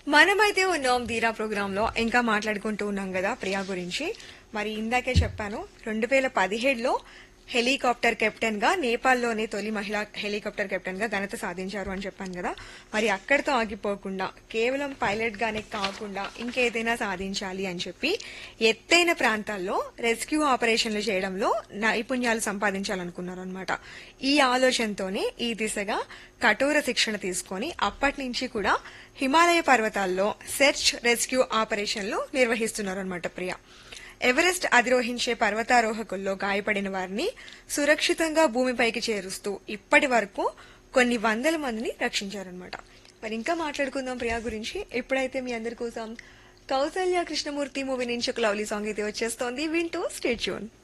మనమైతే ఉన్నాం ధీరా ప్రోగ్రామ్ లో ఇంకా మాట్లాడుకుంటూ ఉన్నాం కదా ప్రియా గురించి. మరి ఇందాకే చెప్పాను 2017లో హెలికాప్టర్ కెప్టెన్ గా నేపాల్లోనే తొలి మహిళా హెలికాప్టర్ కెప్టెన్ గా ఘనత సాధించారు అని చెప్పాను కదా. మరి అక్కడితో ఆగిపోకుండా కేవలం పైలట్ గానే కాకుండా ఇంకేదైనా సాధించాలి అని చెప్పి ఎత్తైన ప్రాంతాల్లో రెస్క్యూ ఆపరేషన్లు చేయడంలో నైపుణ్యాలు సంపాదించాలనుకున్నారు అనమాట. ఈ ఆలోచనతోనే ఈ దిశగా కఠోర శిక్షణ తీసుకొని అప్పటి నుంచి కూడా హిమాలయ పర్వతాల్లో సెర్చ్ రెస్క్యూ ఆపరేషన్లు నిర్వహిస్తున్నారు అనమాట ప్రియా. ఎవరెస్ట్ అధిరోహించే పర్వతారోహకుల్లో గాయపడిన వారిని సురక్షితంగా భూమిపైకి చేరుస్తూ ఇప్పటి వరకు కొన్ని వందల మందిని రక్షించారనమాట. మరి ఇంకా మాట్లాడుకుందాం ప్రియా గురించి. ఇప్పుడైతే మీ అందరి కోసం కౌసల్య కృష్ణమూర్తి మూవీ నుంచి ఒక లవ్లీ సాంగ్ అయితే వచ్చేస్తోంది, వింటూ స్టే ట్యూన్.